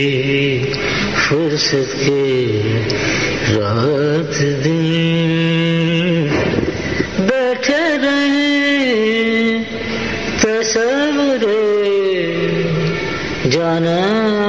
फुर्सत के रात दिन बैठे रहे तस्वीरें जाना